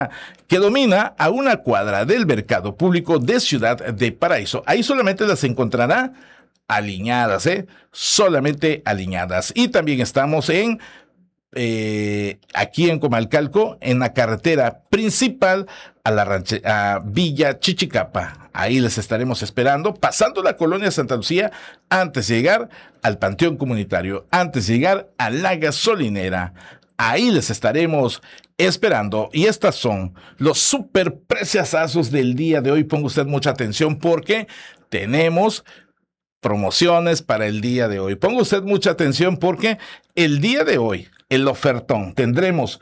que domina a una cuadra del mercado público de Ciudad de Paraíso. Ahí solamente las encontrará aliñadas, solamente aliñadas. Y también estamos aquí en Comalcalco, en la carretera principal a Villa Chichicapa. Ahí les estaremos esperando, pasando la colonia Santa Lucía, antes de llegar al Panteón Comunitario, antes de llegar a la gasolinera. Ahí les estaremos esperando. Y estas son los super preciazazos del día de hoy. Ponga usted mucha atención porque tenemos promociones para el día de hoy. Ponga usted mucha atención porque el día de hoy, el ofertón, tendremos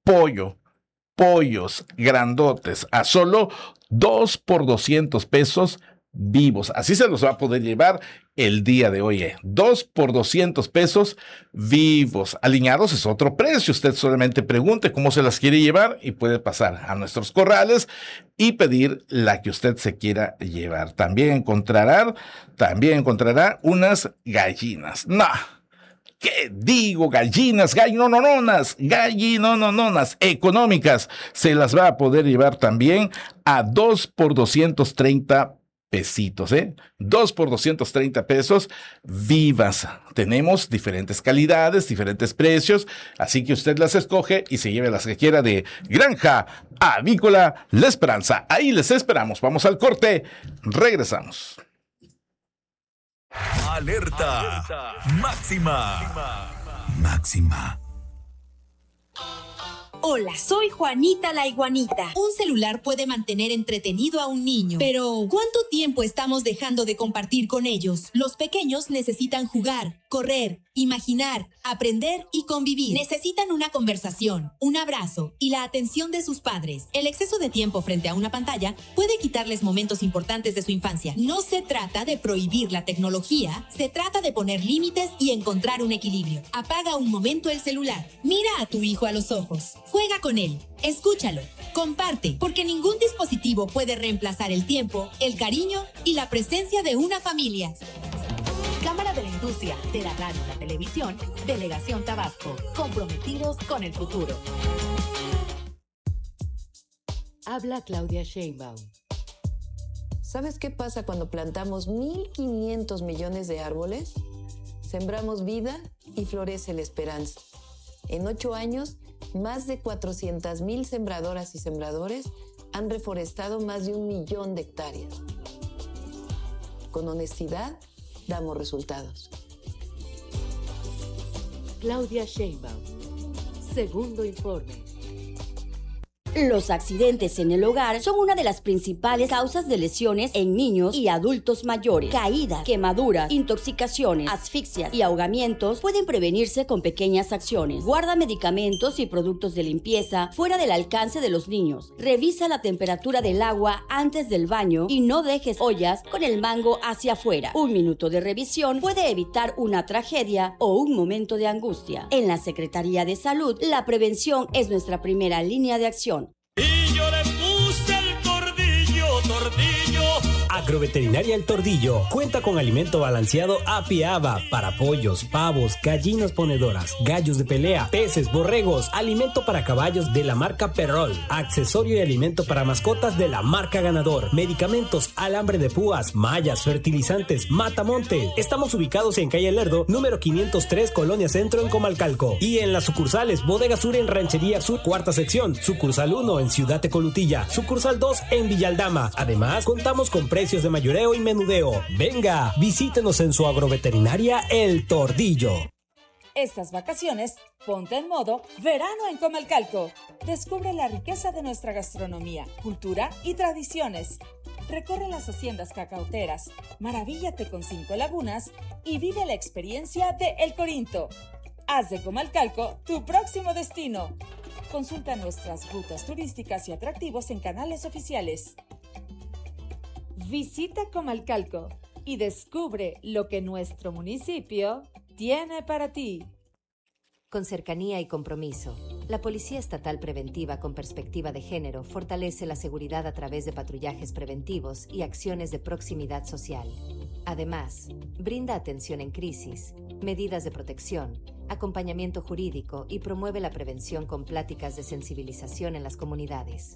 pollos grandotes a solo 2 por 200 pesos vivos. Así se los va a poder llevar el día de hoy. 2 por 200 pesos vivos. Aliñados es otro precio. Usted solamente pregunte cómo se las quiere llevar y puede pasar a nuestros corrales y pedir la que usted se quiera llevar. También encontrará unas gallinas. No. ¿Qué digo? Gallinas económicas. Se las va a poder llevar también a 2 por 230 pesitos, 2 por 230 pesos vivas. Tenemos diferentes calidades, diferentes precios, así que usted las escoge y se lleve las que quiera de Granja Avícola La Esperanza. Ahí les esperamos. Vamos al corte. Regresamos. Alerta máxima. Hola, soy Juanita la iguanita. Un celular puede mantener entretenido a un niño, pero ¿cuánto tiempo estamos dejando de compartir con ellos? Los pequeños necesitan jugar, correr, imaginar, aprender y convivir. Necesitan una conversación, un abrazo y la atención de sus padres. El exceso de tiempo frente a una pantalla puede quitarles momentos importantes de su infancia. No se trata de prohibir la tecnología, se trata de poner límites y encontrar un equilibrio. Apaga un momento el celular, mira a tu hijo a los ojos, juega con él, escúchalo, comparte, porque ningún dispositivo puede reemplazar el tiempo, el cariño y la presencia de una familia. Cámara de la Industria, de la Radio y la Televisión, Delegación Tabasco, comprometidos con el futuro. Habla Claudia Sheinbaum. ¿Sabes qué pasa cuando plantamos 1.500 millones de árboles? Sembramos vida y florece la esperanza. En 8 años, más de 400,000 sembradoras y sembradores han reforestado más de 1 millón de hectáreas. Con honestidad, damos resultados. Claudia Sheinbaum. Segundo informe. Los accidentes en el hogar son una de las principales causas de lesiones en niños y adultos mayores. Caídas, quemaduras, intoxicaciones, asfixias y ahogamientos pueden prevenirse con pequeñas acciones. Guarda medicamentos y productos de limpieza fuera del alcance de los niños. Revisa la temperatura del agua antes del baño y no dejes ollas con el mango hacia afuera. 1 minuto de revisión puede evitar una tragedia o un momento de angustia. En la Secretaría de Salud, la prevención es nuestra primera línea de acción. Y yo le puse el tordillo. Agroveterinaria El Tordillo cuenta con alimento balanceado API-ABA para pollos, pavos, gallinas ponedoras, gallos de pelea, peces, borregos, alimento para caballos de la marca Perrol, accesorio y alimento para mascotas de la marca Ganador, medicamentos, alambre de púas, mallas, fertilizantes, matamontes. Estamos ubicados en calle Lerdo, número 503, Colonia Centro, en Comalcalco. Y en las sucursales Bodega Sur en Ranchería Sur, cuarta sección, sucursal 1 en Ciudad Tecolutilla, sucursal 2 en Villaldama. Además, contamos con precios de mayoreo y menudeo. Venga, visítenos en su agroveterinaria El Tordillo. Estas vacaciones, ponte en modo verano en Comalcalco. Descubre la riqueza de nuestra gastronomía, cultura y tradiciones. Recorre las haciendas cacauteras, maravíllate con 5 lagunas y vive la experiencia de El Corinto. Haz de Comalcalco tu próximo destino. Consulta nuestras rutas turísticas y atractivos en canales oficiales. Visita Comalcalco y descubre lo que nuestro municipio tiene para ti. Con cercanía y compromiso, la Policía Estatal Preventiva con Perspectiva de Género fortalece la seguridad a través de patrullajes preventivos y acciones de proximidad social. Además, brinda atención en crisis, medidas de protección, acompañamiento jurídico y promueve la prevención con pláticas de sensibilización en las comunidades.